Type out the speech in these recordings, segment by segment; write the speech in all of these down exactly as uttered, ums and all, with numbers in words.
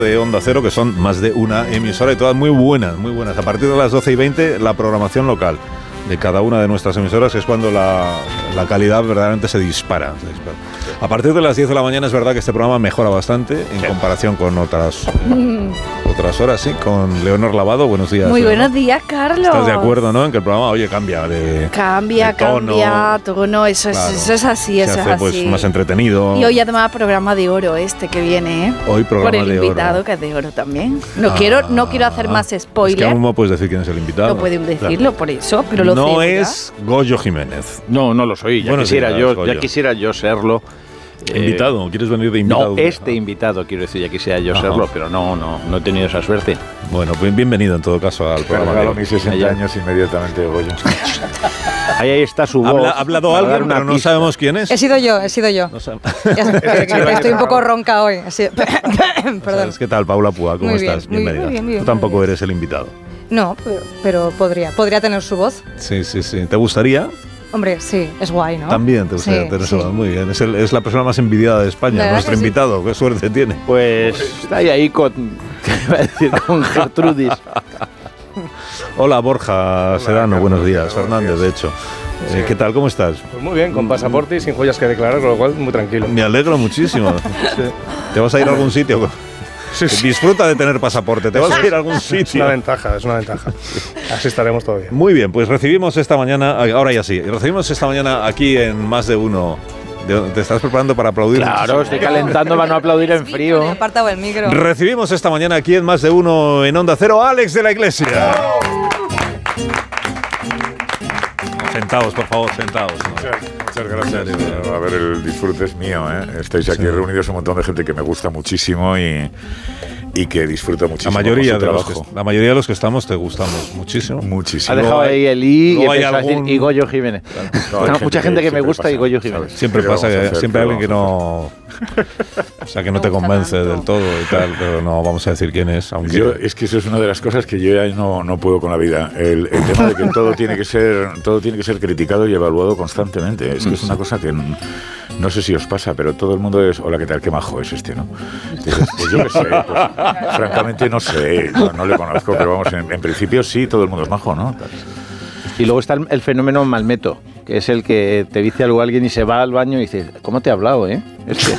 De Onda Cero, que son más de una emisora y todas muy buenas, muy buenas. A partir de las doce y veinte, la programación local de cada una de nuestras emisoras es cuando la, la calidad verdaderamente se dispara, se dispara. A partir de las diez de la mañana es verdad que este programa mejora bastante en sí. comparación con otras eh, otras horas, sí, con Leonor Lavado. Buenos días. Muy Leonor. Buenos días, Carlos. ¿Estás de acuerdo, no? En que el programa, oye, cambia de Cambia, de tono, cambia, tono, eso, claro. es, eso es así, se eso hace, es así. Pues, más entretenido. Y hoy además programa de oro este que viene, ¿eh? Hoy programa de oro. Por el invitado oro. que es de oro también. No, ah, quiero, no quiero hacer más spoiler. Es que aún no puedes decir quién es el invitado. No pueden decirlo, claro. por eso, pero lo No sé, es Goyo Jiménez. No, no lo soy. Ya, Buenos quisiera, días, yo, Goyo. ya quisiera yo serlo. ¿Invitado? ¿Quieres venir de invitado? No, este invitado, quiero decir, ya quisiera yo Ajá. serlo, pero no, no, no he tenido esa suerte. Bueno, pues bienvenido en todo caso al programa. Regalo mis sesenta años inmediatamente, Goyo. Ahí, ahí está su voz. Ha hablado alguien, pero no sabemos quién es. He sido yo, he sido yo. No Estoy un poco ronca hoy. Perdón. ¿Qué tal, Paula Púa? ¿Cómo muy estás? Bien, Bienvenida. Muy bien, muy bien, Tú tampoco muy bien. eres el invitado. No, pero, pero podría. ¿Podría tener su voz? Sí, sí, sí. ¿Te gustaría? Hombre, sí, es guay, ¿no? También te gustaría sí, tener sí. su voz. Muy bien. Es, el, es la persona más envidiada de España, nuestro invitado. Sí. Qué suerte tiene. Pues está ahí, ahí con, ¿qué iba a decir? Con Gertrudis. Hola, Borja Hola, Sedano. Carlos, buenos días. Fernández, días. de hecho. Sí. Eh, ¿Qué tal? ¿Cómo estás? Pues muy bien, con pasaporte y sin joyas que declarar, con lo cual muy tranquilo. Me alegro muchísimo. Sí. ¿Te vas a ir a algún sitio? Sí, sí. Disfruta de tener pasaporte, te vas a ir a algún sitio. Es una ventaja, es una ventaja. Así estaremos todo bien. Muy bien, pues recibimos esta mañana, ahora ya sí, recibimos esta mañana aquí en Más de Uno. ¿Te estás preparando para aplaudir? Claro, estoy calentando para no aplaudir en frío. Me apartado el micro. Recibimos esta mañana aquí en Más de Uno en Onda Cero a Alex de la Iglesia. Sentados, por favor, sentados. Muchas, muchas gracias. A ver, el disfrute es mío, ¿eh? Estáis aquí sí. reunidos un montón de gente que me gusta muchísimo y, y que disfruta muchísimo. La mayoría, de los que, la mayoría de los que estamos te gustamos muchísimo. Muchísimo. Ha dejado ahí el I y hay algún... decir, y Goyo Jiménez. No, no, mucha gente que, que me gusta pasa, y Goyo Jiménez. Siempre pasa, que, siempre hay alguien que no... O sea, que no te convence tanto. del todo y tal, pero no vamos a decir quién es. Aunque yo, es que eso es una de las cosas que yo ya no, no puedo con la vida. El, el tema de que todo tiene que ser todo tiene que ser criticado y evaluado constantemente. Es que es una cosa que no, no sé si os pasa, pero todo el mundo es, hola, ¿qué tal? Qué majo es este, ¿no? Dices, pues yo qué sé, pues, francamente no sé, no, no le conozco, pero vamos, en, en principio sí, todo el mundo es majo, ¿no? Y luego está el, el fenómeno malmeto, que es el que te dice algo alguien y se va al baño y dice, ¿cómo te he hablado, eh? Este.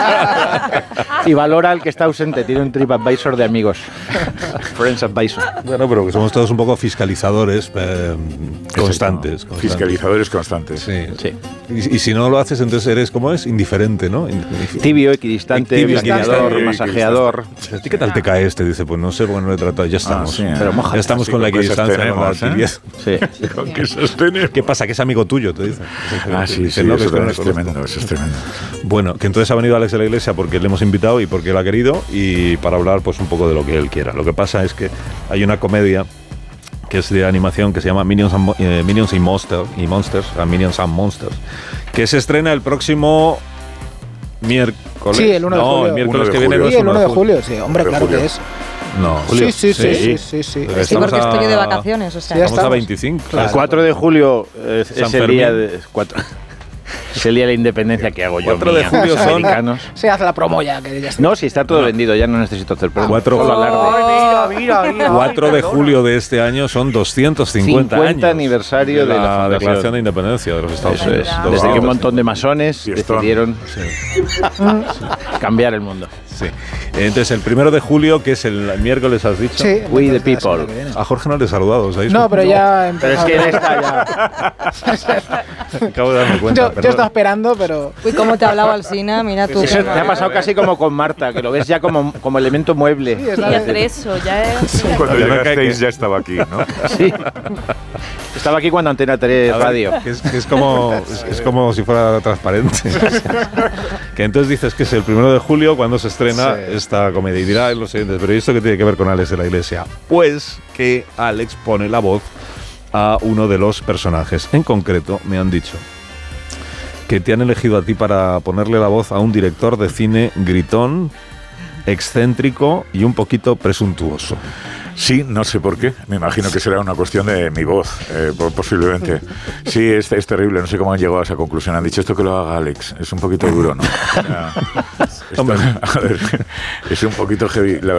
Y valora al que está ausente, tiene un TripAdvisor de amigos. Friends Advisor. Bueno, pero que somos todos un poco fiscalizadores eh, constantes, constantes. Fiscalizadores constantes. Sí. sí. Y, y si no lo haces, entonces eres, ¿cómo es? Indiferente, ¿no? Tibio, equidistante, Tibio, maquillador, masajeador. ¿A ti qué tal te cae este? Dice, pues no sé, porque no lo he tratado. Ya estamos. Ah, sí, pero moja, ya estamos con la equidistancia, con la tibieza. Sí. ¿Qué pasa? Que es amigo tuyo, te dicen. Ah, sí, sí, no, eso, es tremendo, eso es tremendo. Bueno, que entonces ha venido Alex de la Iglesia porque le hemos invitado y porque él ha querido y para hablar pues un poco de lo que él quiera. Lo que pasa es que hay una comedia que es de animación que se llama Minions and, eh, Minions y, Monster, y Monsters, uh, Minions and Monsters, que se estrena el próximo miércoles. Sí, el uno de no, julio. el miércoles uno que de viene. Sí, el uno de julio, sí, hombre, claro que es. No, Julio. Sí, sí, sí, sí, sí, sí. Sí, sí porque a... estoy de vacaciones, o sea. Sí, estamos a veinticinco. Claro. El cuatro de julio es, es el día de... cuatro. Es el día de la independencia que hago yo. cuatro de julio son americanos. Se hace la promo ya. Que ya está. No, si está todo no. vendido, ya no necesito hacer promo. cuatro oh, mira, mira, mira, cuatro de julio de este año son doscientos cincuenta años. Aniversario de, de la, la Declaración de Independencia de los Estados Unidos. Eso es. Desde que un montón de masones decidieron sí. cambiar el mundo. Sí. Entonces, el primero de julio, que es el miércoles, has dicho. Sí. We the people. A Jorge no le he saludado, ¿sabéis? No, pero ya. Pero es que él está ya. Acabo de darme cuenta. Yo, yo estaba esperando, pero. Uy, cómo te hablaba Alsina, mira tú. Eso te ha pasado casi como con Marta, que lo ves ya como, como elemento mueble. Sí, y hacer eso, ya es. Sí, cuando llegasteis ya estaba aquí, ¿no? Sí. Estaba aquí cuando Antena tres Radio. Que es, que es, como, es, es como si fuera transparente. Que entonces dices que es el primero de julio cuando se estrena sí. esta comedia. Y dirá los siguientes, pero ¿y esto qué tiene que ver con Alex de la Iglesia? Pues que Alex pone la voz a uno de los personajes. En concreto, me han dicho que te han elegido a ti para ponerle la voz a un director de cine gritón, excéntrico y un poquito presuntuoso. Sí, no sé por qué. Me imagino que será una cuestión de mi voz, eh, posiblemente. Sí, es, es terrible. No sé cómo han llegado a esa conclusión. Han dicho esto que lo haga Alex. Es un poquito duro, ¿no? Ya, esto, a ver, es un poquito heavy. La,